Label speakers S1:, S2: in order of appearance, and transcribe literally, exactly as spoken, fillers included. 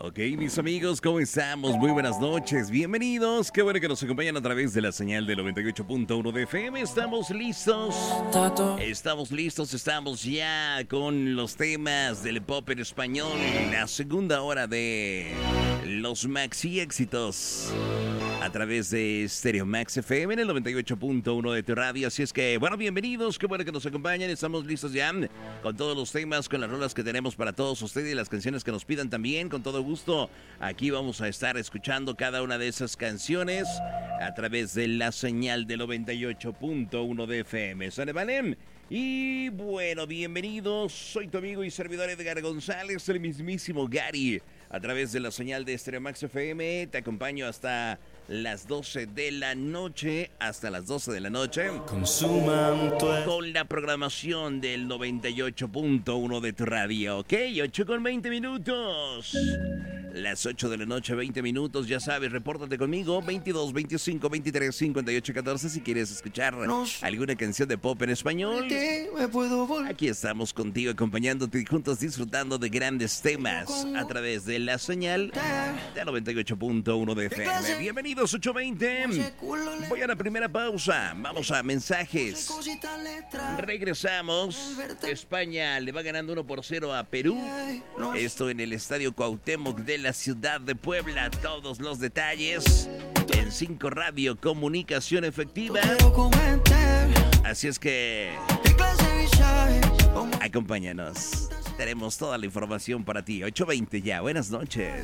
S1: Ok, mis amigos, ¿cómo estamos? Muy buenas noches, bienvenidos. Qué bueno que nos acompañan a través de la señal del noventa y ocho punto uno de F M. Estamos listos. Estamos listos, estamos ya con los temas del pop en español. La segunda hora de los maxi éxitos a través de Stereo Max F M en el noventa y ocho punto uno de tu radio. Así es que, bueno, bienvenidos, qué bueno que nos acompañan. Estamos listos ya con todos los temas, con las rolas que tenemos para todos ustedes y las canciones que nos pidan también. Con todo gusto, aquí vamos a estar escuchando cada una de esas canciones a través de la señal del noventa y ocho punto uno de F M. ¿Sale, vale? Y bueno, bienvenidos. Soy tu amigo y servidor Edgar González, el mismísimo Gary. A través de la señal de Stereo Max F M te acompaño hasta las doce de la noche, hasta las doce de la noche,
S2: Consuman tu...
S1: con la programación del noventa y ocho punto uno de tu radio, ¿ok? ocho con veinte minutos. Las ocho de la noche, veinte minutos, ya sabes, repórtate conmigo, veintidós, veinticinco, veintitrés, cincuenta y ocho, catorce, si quieres escuchar alguna canción de pop en español. Aquí estamos contigo, acompañándote y juntos disfrutando de grandes temas a través de la señal de noventa y ocho punto uno de F M. Bienvenidos, ocho veinte. Voy a la primera pausa, vamos a mensajes. Regresamos. España le va ganando uno por cero a Perú. Esto en el Estadio Cuauhtémoc de la ciudad de Puebla. Todos los detalles en cinco Radio, comunicación efectiva. Así es que acompáñanos. Tenemos toda la información para ti. ocho veinte ya. Buenas noches.